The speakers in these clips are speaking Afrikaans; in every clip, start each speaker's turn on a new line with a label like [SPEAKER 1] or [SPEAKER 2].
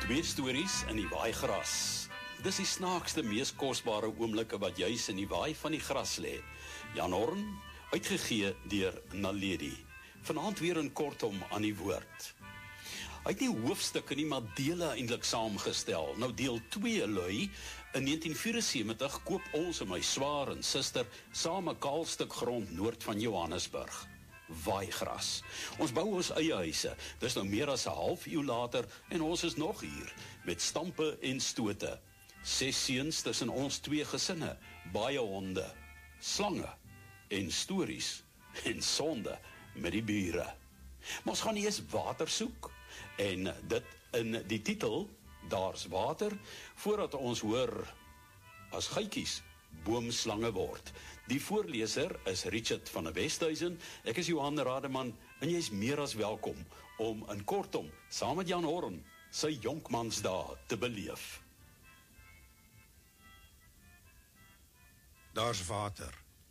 [SPEAKER 1] Twee stories in die waaigras. Dis die snaakste, mees kosbare oomblikke wat juis in die waai van die gras lê. Jan Horn, uitgegee deur Naledi. Vanaand weer in kortom aan die woord. Hy het nie hoofstukke nie, maar dele eintlik saamgestel. Nou deel 2 lui, in 1974 koop ons en my swaar en suster saam 'n kaal stuk grond noord van Johannesburg. Waaigras. Ons bou ons eie huise. Dis nou meer as 'n half eeu later en ons is nog hier, met stampe en stote. 6 seuns tussen ons 2 gesinne, baie honde, slange en stories en sonde met die bure. Maar ons gaan nie eens water soek, en dit in die titel, Daar's Water, voordat ons hoor, as gytjies, boomslange word. Die voorleser is Richard van der Westhuizen, ek is Johan Rademan, en jy is meer as welkom om in kortom, saam met Jan Horn, sy jonkmansdae te beleef.
[SPEAKER 2] Daar's water.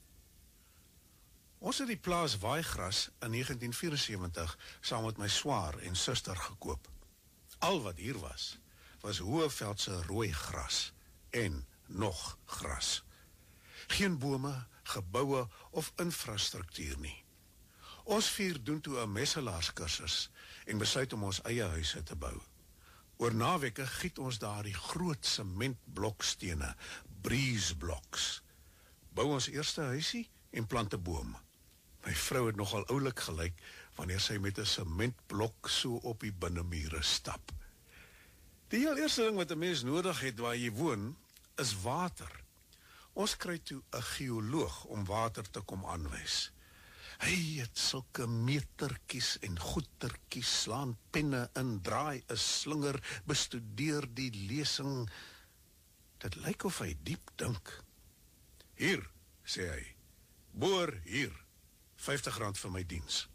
[SPEAKER 2] Ons het die plaas Waaigras in 1974 saam met my swaar en suster gekoop. Al wat hier was Hoëveldse rooi gras en nog gras. Geen bome, geboue of infrastruktuur nie. Ons 4 doen toe 'n messelaarskursus en besluit om ons eie huise te bou. Oor naweke giet ons daar die groot sementblokstene, breeze blocks. Bou ons eerste huisie en plant 'n boom. My vrou het nogal oulik gelyk wanneer sy met 'n sementblok so op die binnemure stap. Die heel eerste ding wat 'n mens nodig het waar jy woon, is water. Ons kry toe 'n geoloog om water te kom aanwys. Hy het sulke metertjies en goetertjies, slaan penne in, draai 'n slinger, bestudeer die lesing. Dit lyk of hy diep dink. Hier, sê hy, boor hier, R50 vir my diens.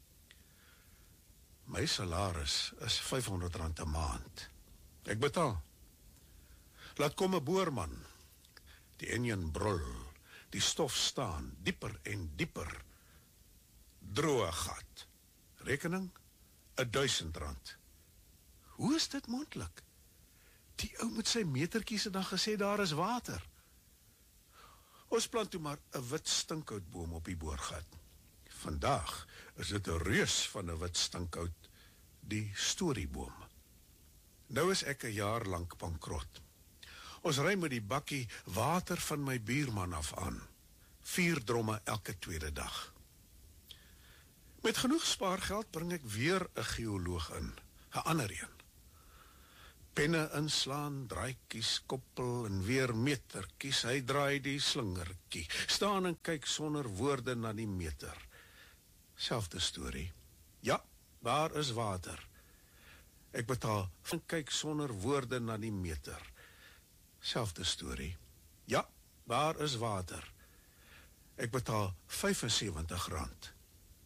[SPEAKER 2] My salaris is R500 'n maand. Ek betaal. Laat kom 'n boorman. Die enjin brul, die stof staan, dieper en dieper. Droë gat. Rekening, R1000. Hoe is dit moontlik? Die ou met sy metertjies het dan gesê daar is water. Ons plant toe maar 'n wit stinkhoutboom op die boorgat. Vandag is dit 'n reus van 'n wit stinkhout, die storieboom. Nou is ek 'n jaar lank bankrot. Ons ry met die bakkie water van my buurman af aan. 4 dromme elke tweede dag. Met genoeg spaargeld bring ek weer 'n geoloog in, 'n ander een. Penne inslaan, draaikies, koppel en weer metertjies. Hy draai die slingertjie, staan en kyk sonder woorde na die meter. Selfde storie. Ja, daar is water. Ek betaal en kyk sonder woorde na die meter. Selfde storie. Ja, daar is water. Ek betaal R75.